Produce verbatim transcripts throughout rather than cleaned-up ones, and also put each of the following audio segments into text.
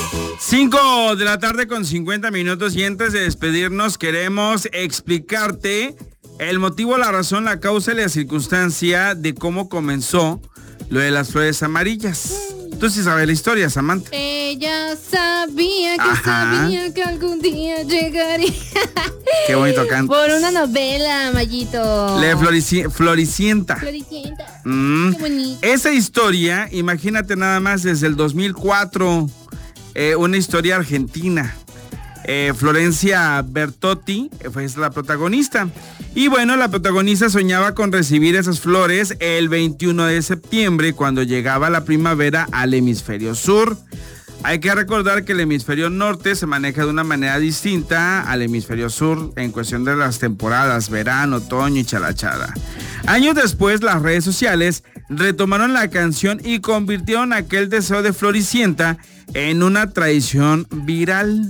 cinco de la tarde con cincuenta minutos, y antes de despedirnos queremos explicarte el motivo, la razón, la causa y la circunstancia de cómo comenzó lo de las flores amarillas. Tú sí sabes la historia, Samantha. Ella sabía que Ajá. sabía que algún día llegaría. Qué bonito canto. Por una novela, Mayito. La de Florici- Floricienta. Floricienta. Mm. Qué bonito. Esa historia, imagínate nada más, desde el dos mil cuatro, eh, una historia argentina. Eh, Florencia Bertotti fue la protagonista. Y bueno, la protagonista soñaba con recibir esas flores el veintiuno de septiembre, cuando llegaba la primavera al hemisferio sur. Hay que recordar que el hemisferio norte se maneja de una manera distinta al hemisferio sur en cuestión de las temporadas, verano, otoño y chalachada. Años después, las redes sociales retomaron la canción y convirtieron aquel deseo de Floricienta en una tradición viral.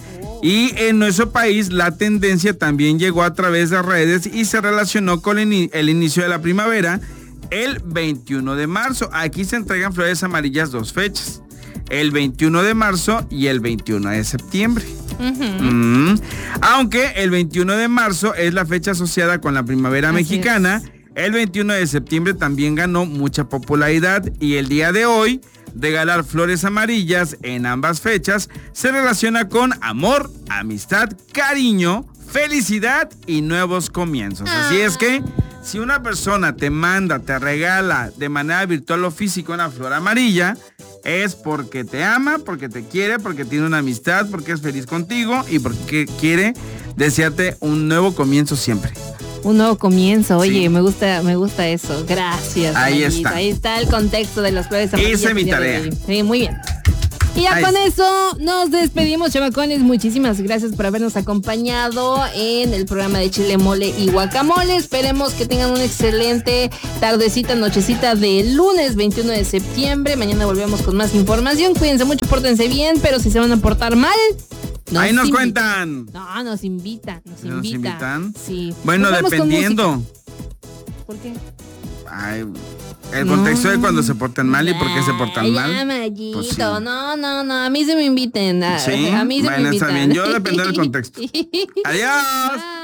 Y en nuestro país la tendencia también llegó a través de redes y se relacionó con el, el inicio de la primavera el veintiuno de marzo. Aquí se entregan flores amarillas dos fechas, el veintiuno de marzo y el veintiuno de septiembre. Uh-huh. Mm. Aunque el veintiuno de marzo es la fecha asociada con la primavera Así mexicana, es. El veintiuno de septiembre también ganó mucha popularidad, y el día de hoy regalar flores amarillas en ambas fechas se relaciona con amor, amistad, cariño, felicidad y nuevos comienzos. Ah. Así es que si una persona te manda, te regala de manera virtual o física una flor amarilla, es porque te ama, porque te quiere, porque tiene una amistad, porque es feliz contigo y porque quiere desearte un nuevo comienzo siempre. Un nuevo comienzo, oye, sí. me gusta, me gusta eso. Gracias. Ahí Mayita. está. Ahí está el contexto de las flores amarillas. Esa es mi tarea. Sí, muy bien. Y ya Ahí con es. eso nos despedimos, chamacones. Muchísimas gracias por habernos acompañado en el programa de Chile, Mole y Guacamole. Esperemos que tengan una excelente tardecita, nochecita de lunes veintiuno de septiembre. Mañana volvemos con más información. Cuídense mucho, pórtense bien, pero si se van a portar mal, Nos Ahí nos invitan. cuentan. No, nos invitan, nos, ¿Nos invitan. invitan? Sí. Bueno, dependiendo. ¿Por qué? Ay, el contexto no. de cuando se portan mal y por qué se portan Ay, mal. Ya, Mayito, Pues sí. no, no, no, a mí se me inviten. A, Sí, a mí se bueno, me invitan. está bien. Yo depende del contexto. Adiós. Bye.